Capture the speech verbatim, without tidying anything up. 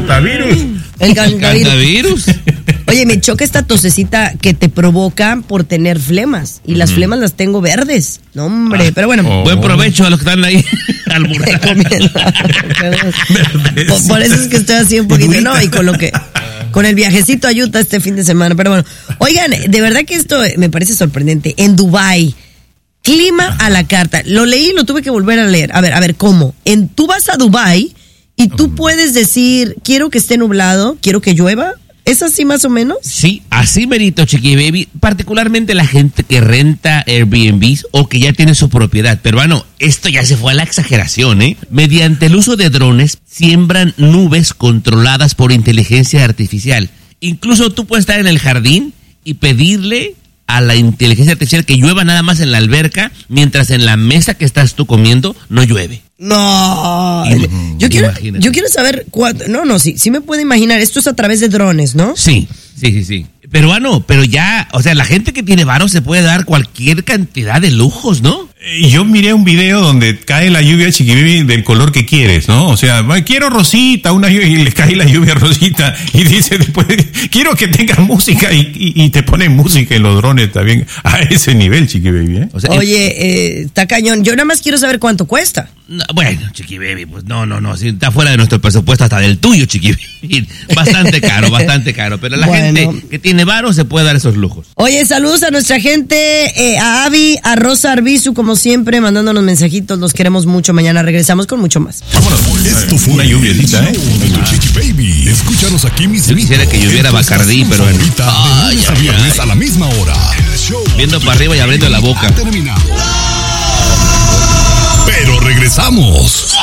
cantavirus. El cantavirus. ¿Cantavirus? Oye, me choca esta tosecita que te provoca por tener flemas. Y las flemas las tengo verdes. No, hombre, ah, pero bueno. Oh. Buen provecho a los que están ahí almorzando. por, por eso es que estoy así un poquito, ¿no? Y con lo que... Con el viajecito a Utah este fin de semana. Pero bueno, oigan, de verdad que esto me parece sorprendente. En Dubái, clima a la carta. Lo leí y lo tuve que volver a leer. A ver, a ver, ¿cómo? En, tú vas a Dubái y tú puedes decir, quiero que esté nublado, quiero que llueva. ¿Es así más o menos? Sí, así merito, Chiqui Baby. Particularmente la gente que renta Airbnb o que ya tiene su propiedad. Pero bueno, esto ya se fue a la exageración, ¿eh? Mediante el uso de drones, siembran nubes controladas por inteligencia artificial. Incluso tú puedes estar en el jardín y pedirle a la inteligencia artificial que llueva nada más en la alberca, mientras en la mesa que estás tú comiendo no llueve. No, Mm, yo quiero, imagínate. yo quiero saber cuánto. No, no, sí, sí me puedo imaginar. Esto es a través de drones, ¿no? Sí, sí, sí, sí. Peruano, pero ya, o sea, la gente que tiene varo se puede dar cualquier cantidad de lujos, ¿no? Y yo miré un video donde cae la lluvia, Chiqui Baby, del color que quieres, ¿no? O sea, quiero rosita, una lluvia, y le cae la lluvia rosita, y dice después, quiero que tenga música, y, y, y te ponen música en los drones también, a ese nivel, Chiqui Baby, ¿eh? O sea, Oye, eh, está cañón. Yo nada más quiero saber cuánto cuesta. No, bueno, Chiqui Baby, pues no, no, no, si está fuera de nuestro presupuesto, hasta del tuyo, Chiqui Baby. Bastante caro, bastante caro, pero la Bueno. gente que tiene varo se puede dar esos lujos. Oye, saludos a nuestra gente, eh, a Avi, a Rosa Arbizu, como siempre, mandándonos mensajitos. Los queremos mucho. Mañana regresamos con mucho más. Vámonos. Esto fue Una lluviecita, ¿eh? el Chiqui Baby. Escúchanos aquí mismo. Yo quisiera que lloviera Bacardí, pero en- Ahorita, de Ay, lunes a ay, viernes ay. a la misma hora. El show Viendo para arriba y abriendo la boca. ha terminado. Pero regresamos.